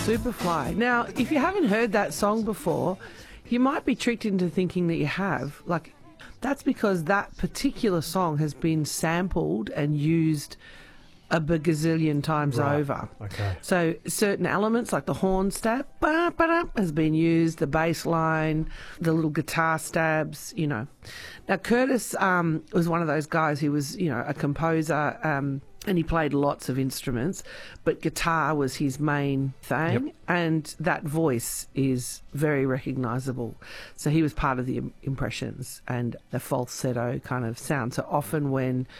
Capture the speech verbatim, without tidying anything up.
Superfly. Now, if you haven't heard that song before, you might be tricked into thinking that you have. Like, that's because that particular song has been sampled and used a bagazillion times Right. over. Okay. So certain elements like the horn stab ba, ba, da, has been used, the bass line, the little guitar stabs, you know. Now Curtis um, was one of those guys who was, you know, a composer um, and he played lots of instruments, but guitar was his main thing. Yep. And that voice is very recognisable. So he was part of the im- impressions and the falsetto kind of sound. So often when